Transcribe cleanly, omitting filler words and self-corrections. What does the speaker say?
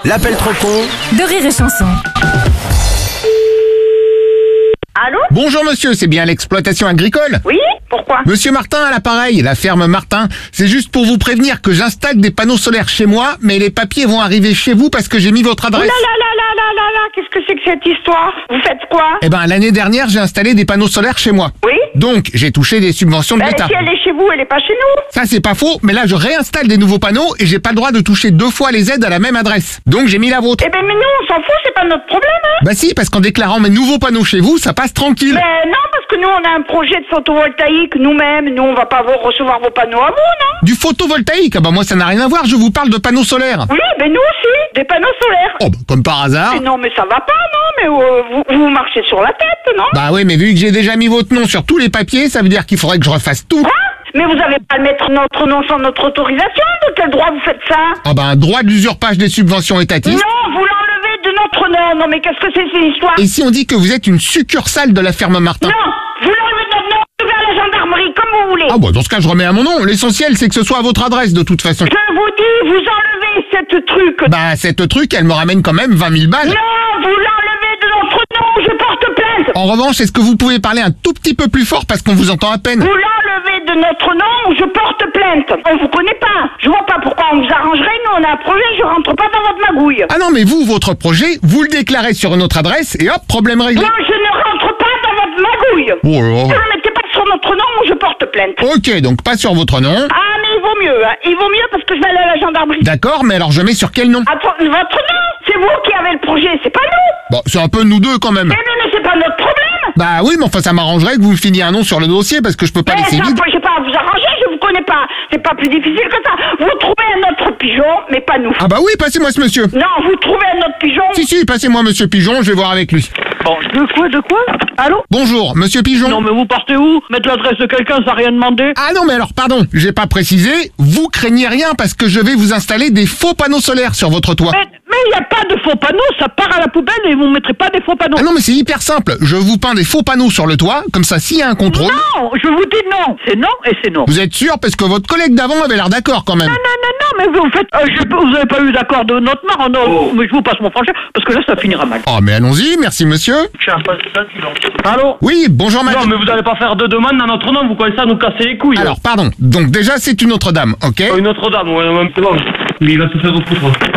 L'appel trop con de Rire et Chanson. Allô? Bonjour monsieur, c'est bien l'exploitation agricole? Oui? Pourquoi? Monsieur Martin à l'appareil, la ferme Martin. C'est juste pour vous prévenir que j'installe des panneaux solaires chez moi, mais les papiers vont arriver chez vous parce que j'ai mis votre Oh là adresse. là, qu'est-ce que c'est que cette histoire? Vous faites quoi? Eh ben, l'année dernière, j'ai installé des panneaux solaires chez moi. Oui? Donc, j'ai touché des subventions de l'État. Si elle est chez vous, elle est pas chez nous. Ça, c'est pas faux, mais là, je réinstalle des nouveaux panneaux et j'ai pas le droit de toucher 2 fois les aides à la même adresse. Donc, j'ai mis la vôtre. Eh ben mais nous, on s'en fout, c'est pas notre problème, hein. Bah si, parce qu'en déclarant mes nouveaux panneaux chez vous, ça passe tranquille. Mais non, parce que nous, on a un projet de photovoltaïque nous-mêmes. Nous, on va pas recevoir vos panneaux à vous, non? Du photovoltaïque? Ah bah moi, ça n'a rien à voir, je vous parle de panneaux solaires. Oui, mais nous aussi, des panneaux solaires. Oh bah, comme par hasard. Mais non, mais ça va pas, non? Mais vous marchez sur la tête, non? Bah oui, mais vu que j'ai déjà mis votre nom sur tous les papiers, ça veut dire qu'il faudrait que je refasse tout. Quoi? Mais vous avez pas à mettre notre nom sans notre autorisation? De quel droit vous faites ça? Ah bah un droit d'usurpage des subventions étatiques. Non, vous l'enlevez de notre nom. Non, mais qu'est-ce que c'est cette histoire? Et si on dit que vous êtes une succursale de la ferme Martin? Non, vous l'enlevez de notre nom, vous allez à la gendarmerie, comme vous voulez. Ah bah dans ce cas, je remets à mon nom. L'essentiel, c'est que ce soit à votre adresse de toute façon. Je vous dis, vous enlevez cette truc. Bah cette truc, elle me ramène quand même 20 000 balles. Non, vous l'enlevez de notre nom, je porte plainte. En revanche, est-ce que vous pouvez parler un tout petit peu plus fort parce qu'on vous entend à peine? Vous l'enlevez de notre nom, je porte plainte. On vous connaît pas. Je vois pas pourquoi on vous arrangerait. Nous, on a un projet, je rentre pas dans votre magouille. Ah non, mais vous, votre projet, vous le déclarez sur une autre adresse et hop, problème réglé. Non, je ne rentre pas dans votre magouille. Oh là Ne là. le mettez pas sur notre nom, je porte plainte. Ok, donc pas sur votre nom. Ah, mais il vaut mieux, hein. Il vaut mieux parce que je vais aller à la gendarmerie. D'accord, mais alors je mets sur quel nom? Attends, votre nom, c'est vous qui avez le projet, c'est pas nous. Bon, c'est un peu nous deux quand même. Mais c'est pas notre problème. Bah oui, mais enfin ça m'arrangerait que vous finiez un nom sur le dossier parce que je peux pas Mais laisser ça, vide. je sais pas, vous arranger, je vous connais pas. C'est pas plus difficile que ça. Vous trouvez un autre pigeon, mais pas nous. Ah bah oui, passez-moi ce monsieur. Non, vous trouvez un autre pigeon. Si, passez-moi monsieur Pigeon, je vais voir avec lui. Bon, de quoi? Allô? Bonjour, monsieur Pigeon. Non mais vous partez où? Mettre l'adresse de quelqu'un sans rien demander? Ah non, mais alors pardon, j'ai pas précisé, vous craignez rien parce que je vais vous installer des faux panneaux solaires sur votre toit. Mais il n'y a pas de faux panneaux, ça part à la poubelle et vous ne mettrez pas des faux panneaux. Ah non, mais c'est hyper simple, je vous peins des faux panneaux sur le toit, comme ça s'il y a un contrôle... Non, je vous dis non, c'est non et c'est non. Vous êtes sûr? Parce que votre collègue d'avant avait l'air d'accord quand même. Non, mais vous faites, vous n'avez pas eu d'accord de notre part, non, mais je vous passe mon franchise, parce que là ça finira mal. Oh mais allons-y, merci monsieur. Allô? Oui, bonjour Non, madame. mais vous n'allez pas faire de demande dans notre nom, vous commencez à nous casser les couilles. Alors pardon, donc déjà c'est une autre dame, ok? Une autre dame, ouais, c'est bon. Mais il va se faire foutre.